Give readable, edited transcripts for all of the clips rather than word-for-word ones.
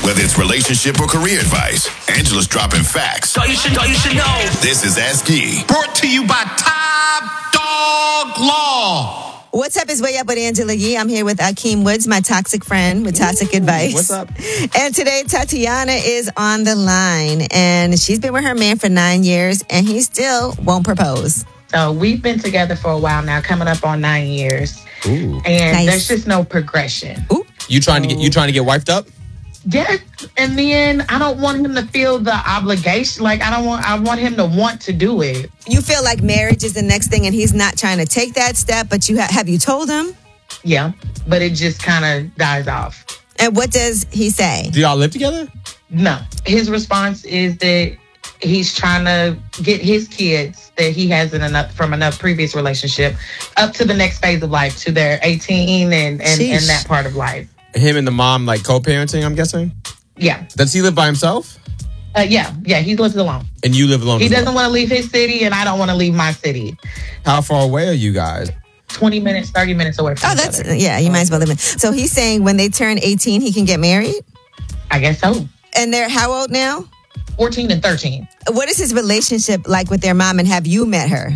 Whether it's relationship or career advice, Angela's dropping facts. So you should know. This is Ask Yee. Brought to you by Top Dog Law. What's up is Way Up with Angela Yee. I'm here with Akeem Woods, my toxic friend with toxic advice. What's up? And today, Tatiana is on the line, and she's been with her man for 9 years, and he still won't propose. So we've been together for a while now, coming up on 9 years. Ooh. And Nice. there's just no progression. Ooh. You trying to get wifed up? Yes, and then I don't want him to feel the obligation. Like I want him to want to do it. You feel like marriage is the next thing, and he's not trying to take that step, but have you told him? Yeah, but it just kind of dies off. And what does he say? Do y'all live together? No, his response is that he's trying to get his kids that he has from another previous relationship up to the next phase of life, to their 18 and that part of life. Him and the mom like co-parenting, I'm guessing? Yeah. Does he live by himself? Yeah, he lives alone. And you live alone? He as well? doesn't want to leave his city, and I don't want to leave my city. How far away are you guys? 20 minutes, 30 minutes away from each other. You might as well live in. So he's saying when they turn 18, he can get married? I guess so. And they're how old now? 14 and 13. What is his relationship like with their mom, and have you met her?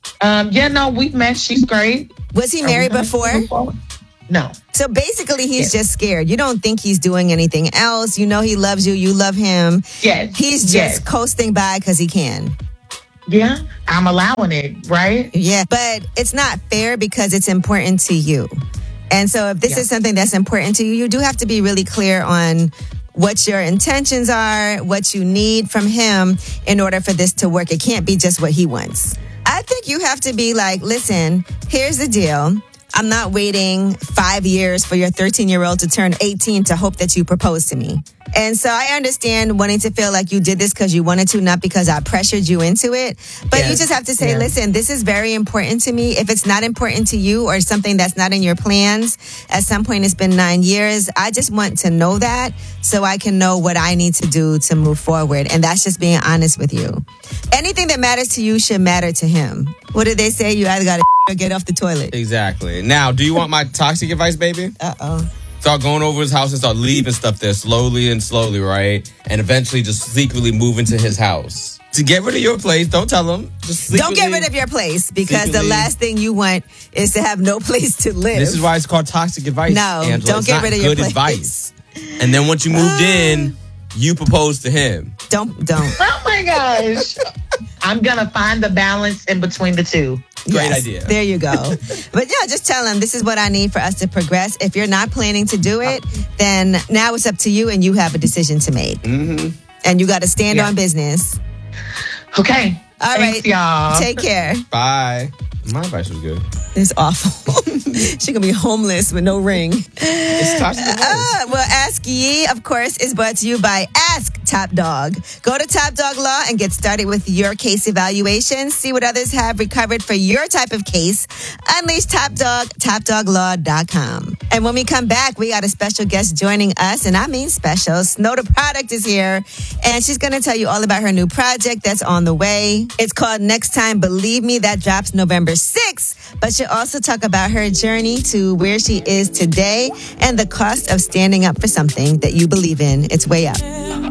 We've met. She's great. Was he married before? No. So basically, he's just scared. You don't think he's doing anything else. You know he loves you. You love him. Yes. He's just coasting by because he can. Yeah, I'm allowing it, right? Yeah, but it's not fair because it's important to you. And so if this is something that's important to you, you do have to be really clear on what your intentions are, what you need from him in order for this to work. It can't be just what he wants. I think you have to be like, listen, here's the deal. I'm not waiting 5 years for your 13-year-old to turn 18 to hope that you propose to me. And so I understand wanting to feel like you did this because you wanted to, not because I pressured you into it. But you just have to say, listen, this is very important to me. If it's not important to you or something that's not in your plans, at some point it's been 9 years. I just want to know that so I can know what I need to do to move forward. And that's just being honest with you. Anything that matters to you should matter to him. What did they say? You either got to or get off the toilet. Exactly. Now, do you want my toxic advice, baby? Uh-oh. Start going over his house and start leaving stuff there slowly, right? And eventually just secretly move into his house. To get rid of your place, don't tell him. Don't get rid of your place because the last thing you want is to have no place to live. This is why it's called toxic advice, No, Angela. don't get rid of your place. Good advice. And then once you moved in, you propose to him. Don't. Oh my gosh. I'm going to find the balance in between the two. Great idea. There you go. But just tell him this is what I need for us to progress. If you're not planning to do it, then now it's up to you and you have a decision to make. Mm-hmm. And you got to stand on business. Okay. All Thanks, right. y'all. Take care. Bye. My advice was good. It's awful. She gonna be homeless with no ring. It's toxic advice. Well, Ask Yee, of course, is brought to you by Ask Top Dog. Go to Top Dog Law and get started with your case evaluation. See what others have recovered for your type of case. Unleash Top Dog, TopDogLaw.com. And when we come back, we got a special guest joining us, and I mean special. Snow the Product is here, and she's gonna tell you all about her new project that's on the way. It's called Next Time Believe Me. That drops November 6th. But she'll also talk about her journey to where she is today and the cost of standing up for something that you believe in. It's Way Up.